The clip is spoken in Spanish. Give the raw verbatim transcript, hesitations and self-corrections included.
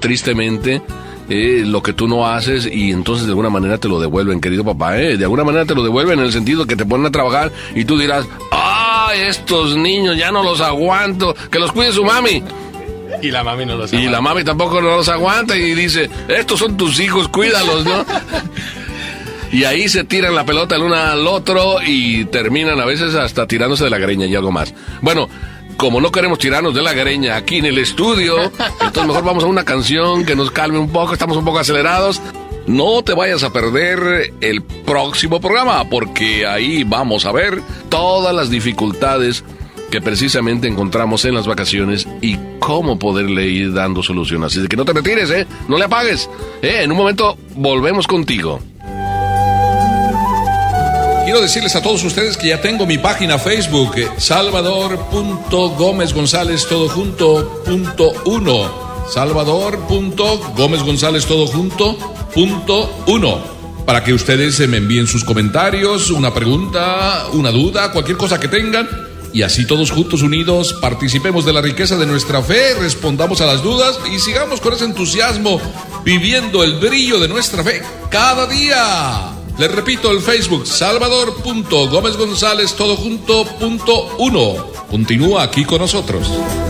tristemente, eh, lo que tú no haces y entonces de alguna manera te lo devuelven, querido papá, eh, de alguna manera te lo devuelven en el sentido que te ponen a trabajar y tú dirás, ¡ah, estos niños ya no los aguanto, que los cuide su mami! Y la mami no los aguanta. Y la mami tampoco no los aguanta y dice, estos son tus hijos, cuídalos, ¿no? Y ahí se tiran la pelota el uno al otro y terminan a veces hasta tirándose de la greña y algo más. Bueno, como no queremos tirarnos de la greña aquí en el estudio, entonces mejor vamos a una canción que nos calme un poco, estamos un poco acelerados. No te vayas a perder el próximo programa, porque ahí vamos a ver todas las dificultades que precisamente encontramos en las vacaciones y cómo poderle ir dando solución. Así de que no te retires, ¿eh? No le apagues. ¿eh? En un momento volvemos contigo. Quiero decirles a todos ustedes que ya tengo mi página Facebook, Salvador punto Gómez González todo junto punto uno. Salvador punto Gómez González todo junto punto uno. Para que ustedes me envíen sus comentarios, una pregunta, una duda, cualquier cosa que tengan. Y así todos juntos unidos participemos de la riqueza de nuestra fe, respondamos a las dudas y sigamos con ese entusiasmo viviendo el brillo de nuestra fe cada día. Les repito, el Facebook, Salvador punto Gómez González todo junto punto uno. Continúa aquí con nosotros.